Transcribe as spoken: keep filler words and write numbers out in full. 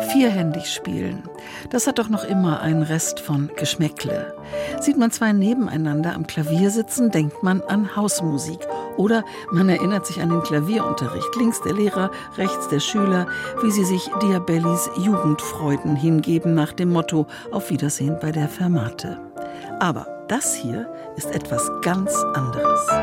Vierhändig spielen, das hat doch noch immer einen Rest von Geschmäckle. Sieht man zwei nebeneinander am Klavier sitzen, denkt man an Hausmusik. Oder man erinnert sich an den Klavierunterricht. Links der Lehrer, rechts der Schüler, wie sie sich Diabellis Jugendfreuden hingeben nach dem Motto Auf Wiedersehen bei der Fermate. Aber das hier ist etwas ganz anderes.